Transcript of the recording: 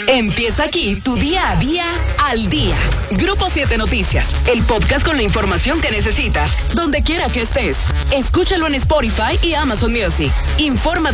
Empieza aquí tu día a día al día. Grupo 7 Noticias, el podcast con la información que necesitas, donde quiera que estés. Escúchalo en Spotify y Amazon Music. Informa